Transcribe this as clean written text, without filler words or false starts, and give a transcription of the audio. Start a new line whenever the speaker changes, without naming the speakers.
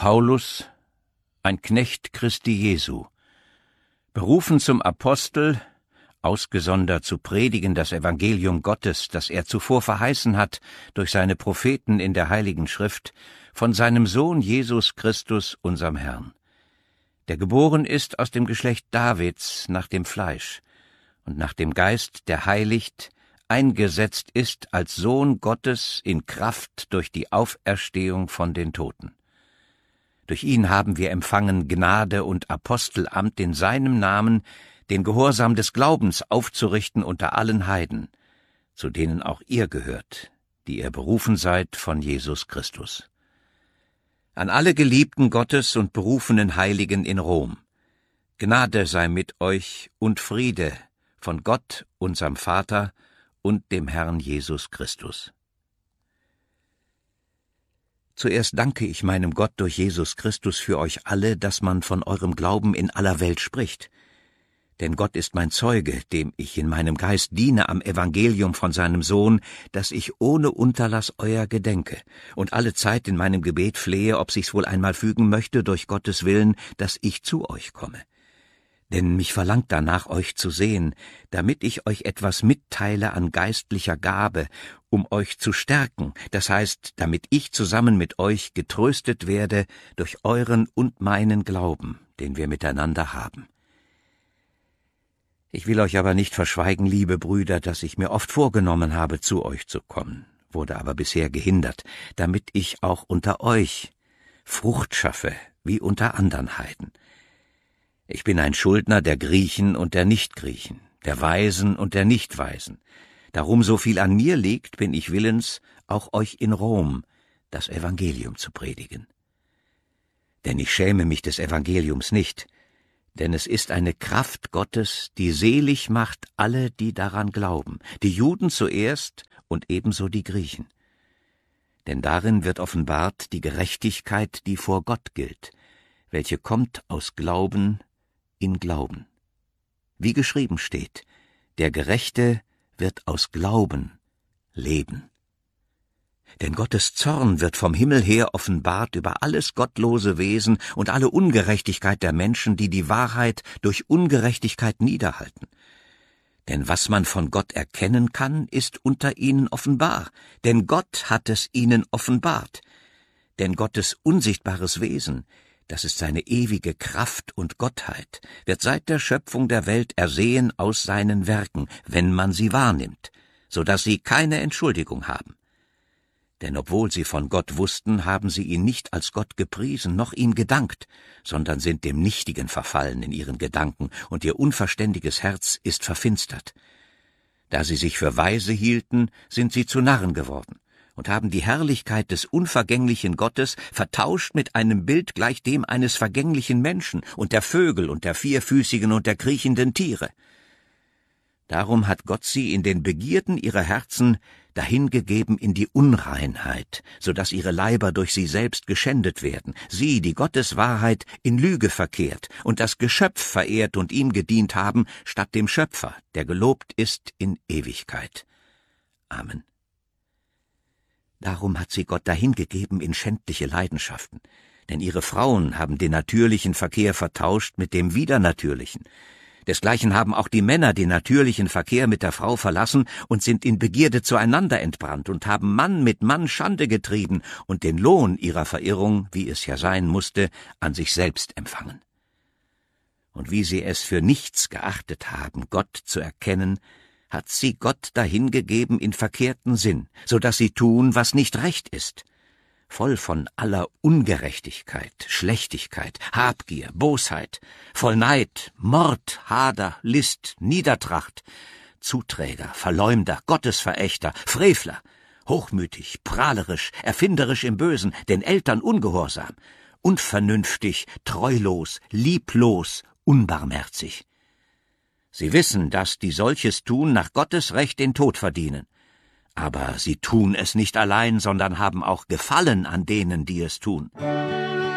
Paulus, ein Knecht Christi Jesu, berufen zum Apostel, ausgesondert zu predigen das Evangelium Gottes, das er zuvor verheißen hat durch seine Propheten in der Heiligen Schrift, von seinem Sohn Jesus Christus, unserem Herrn, der geboren ist aus dem Geschlecht Davids nach dem Fleisch und nach dem Geist, der heiligt, eingesetzt ist als Sohn Gottes in Kraft durch die Auferstehung von den Toten. Durch ihn haben wir empfangen Gnade und Apostelamt in seinem Namen, den Gehorsam des Glaubens aufzurichten unter allen Heiden, zu denen auch ihr gehört, die ihr berufen seid von Jesus Christus. An alle Geliebten Gottes und berufenen Heiligen in Rom, Gnade sei mit euch und Friede von Gott, unserem Vater, und dem Herrn Jesus Christus. Zuerst danke ich meinem Gott durch Jesus Christus für euch alle, dass man von eurem Glauben in aller Welt spricht. Denn Gott ist mein Zeuge, dem ich in meinem Geist diene am Evangelium von seinem Sohn, dass ich ohne Unterlass euer gedenke und alle Zeit in meinem Gebet flehe, ob sich's wohl einmal fügen möchte, durch Gottes Willen, dass ich zu euch komme. Denn mich verlangt danach, euch zu sehen, damit ich euch etwas mitteile an geistlicher Gabe, um euch zu stärken, das heißt, damit ich zusammen mit euch getröstet werde durch euren und meinen Glauben, den wir miteinander haben. Ich will euch aber nicht verschweigen, liebe Brüder, dass ich mir oft vorgenommen habe, zu euch zu kommen, wurde aber bisher gehindert, damit ich auch unter euch Frucht schaffe, wie unter andern Heiden. Ich bin ein Schuldner der Griechen und der Nichtgriechen, der Weisen und der Nichtweisen. Darum, so viel an mir liegt, bin ich willens, auch euch in Rom das Evangelium zu predigen. Denn ich schäme mich des Evangeliums nicht, denn es ist eine Kraft Gottes, die selig macht alle, die daran glauben, die Juden zuerst und ebenso die Griechen. Denn darin wird offenbart die Gerechtigkeit, die vor Gott gilt, welche kommt aus Glauben in Glauben. Wie geschrieben steht, der Gerechte wird aus Glauben leben. Denn Gottes Zorn wird vom Himmel her offenbart über alles gottlose Wesen und alle Ungerechtigkeit der Menschen, die die Wahrheit durch Ungerechtigkeit niederhalten. Denn was man von Gott erkennen kann, ist unter ihnen offenbar, denn Gott hat es ihnen offenbart. Denn Gottes unsichtbares Wesen, das ist seine ewige Kraft und Gottheit, wird seit der Schöpfung der Welt ersehen aus seinen Werken, wenn man sie wahrnimmt, so dass sie keine Entschuldigung haben. Denn obwohl sie von Gott wussten, haben sie ihn nicht als Gott gepriesen, noch ihm gedankt, sondern sind dem Nichtigen verfallen in ihren Gedanken, und ihr unverständiges Herz ist verfinstert. Da sie sich für weise hielten, sind sie zu Narren geworden und haben die Herrlichkeit des unvergänglichen Gottes vertauscht mit einem Bild gleich dem eines vergänglichen Menschen und der Vögel und der vierfüßigen und der kriechenden Tiere. Darum hat Gott sie in den Begierden ihrer Herzen dahingegeben in die Unreinheit, so dass ihre Leiber durch sie selbst geschändet werden, sie, die Gottes Wahrheit, in Lüge verkehrt und das Geschöpf verehrt und ihm gedient haben, statt dem Schöpfer, der gelobt ist in Ewigkeit. Amen. Darum hat sie Gott dahingegeben in schändliche Leidenschaften, denn ihre Frauen haben den natürlichen Verkehr vertauscht mit dem widernatürlichen. Desgleichen haben auch die Männer den natürlichen Verkehr mit der Frau verlassen und sind in Begierde zueinander entbrannt und haben Mann mit Mann Schande getrieben und den Lohn ihrer Verirrung, wie es ja sein musste, an sich selbst empfangen. Und wie sie es für nichts geachtet haben, Gott zu erkennen, hat sie Gott dahingegeben in verkehrten Sinn, so dass sie tun, was nicht recht ist, voll von aller Ungerechtigkeit, Schlechtigkeit, Habgier, Bosheit, voll Neid, Mord, Hader, List, Niedertracht, Zuträger, Verleumder, Gottesverächter, Frevler, hochmütig, prahlerisch, erfinderisch im Bösen, den Eltern ungehorsam, unvernünftig, treulos, lieblos, unbarmherzig. Sie wissen, dass die solches tun, nach Gottes Recht den Tod verdienen. Aber sie tun es nicht allein, sondern haben auch Gefallen an denen, die es tun.